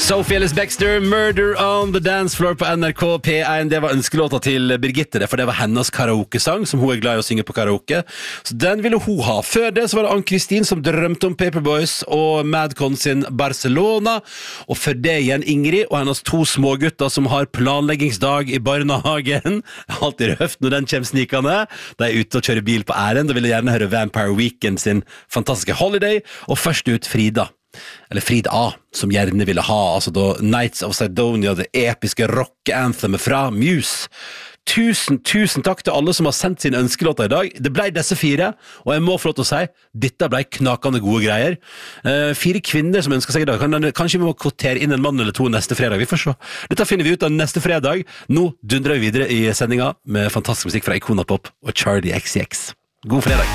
Sophie Ellis-Bextor, Murder on the Dance Floor på NRK P1. Det var ønskelåta til Birgitte, for det var hennes karaoke-sang, som hun er glad i å synge på karaoke. Så den ville hun ha. Før det så var det Ann-Kristin som drømte om Paperboys og Madcon sin Barcelona. Og før det igjen Ingrid og hennes to smågutter som har planleggingsdag i barnehagen. Alltid røft når den kommer snikende. De er ute og kjører bil på æren. Da vil jeg gjerne høre Vampire Weekend sin fantastiske Holiday. Og først ut Frida. Eller Frida A, som gjerne ville ha, altså da Knights of Sidonia, det episke rock-anthemet fra Muse. Tusen takk til alle som har sendt sine ønskelåter i dag. Det ble disse 4, og jeg må få lov til å si, dette ble knakende gode greier. 4 kvinner som ønsker seg i dag. Kanskje vi må kvotere inn en mann eller 2 neste fredag, vi får se. Dette finner vi ut av neste fredag. Nå dundrer vi videre i sendinga med fantastisk musikk fra Icona Pop og Charlie XCX. God fredag!